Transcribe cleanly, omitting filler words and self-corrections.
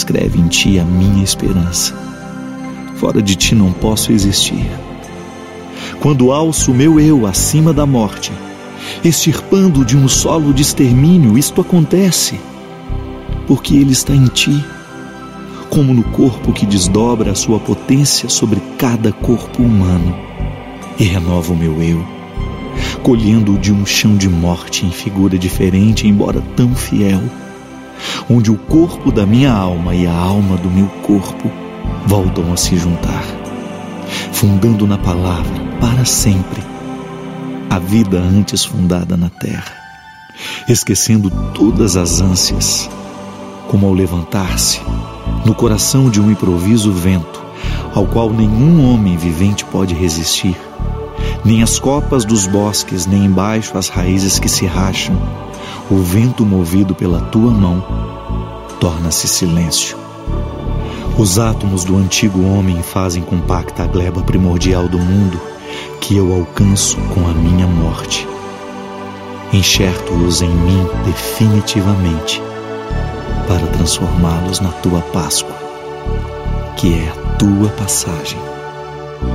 escreve em ti a minha esperança. Fora de ti não posso existir. Quando alço o meu eu acima da morte, extirpando de um solo de extermínio, isto acontece porque ele está em ti, como no corpo que desdobra a sua potência sobre cada corpo humano, e renova o meu eu, colhendo-o de um chão de morte em figura diferente, embora tão fiel, onde o corpo da minha alma e a alma do meu corpo voltam a se juntar, fundando na palavra para sempre a vida antes fundada na terra, esquecendo todas as ânsias, como ao levantar-se no coração de um improviso vento, ao qual nenhum homem vivente pode resistir, nem as copas dos bosques, nem embaixo as raízes que se racham, o vento movido pela tua mão torna-se silêncio. Os átomos do antigo homem fazem compacta a gleba primordial do mundo, que eu alcanço com a minha morte. Enxerto-os em mim definitivamente, para transformá-los na tua Páscoa, que é a tua passagem.